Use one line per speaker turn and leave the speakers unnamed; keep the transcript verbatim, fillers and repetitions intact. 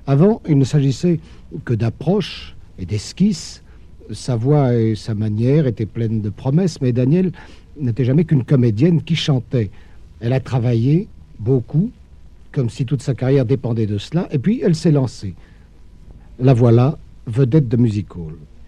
Avant, il ne s'agissait que d'approches et d'esquisses. Sa voix et sa manière étaient pleines de promesses, mais Danielle n'était jamais qu'une comédienne qui chantait. Elle a travaillé beaucoup, comme si toute sa carrière dépendait de cela, et puis elle s'est lancée. La voilà, vedette de music hall.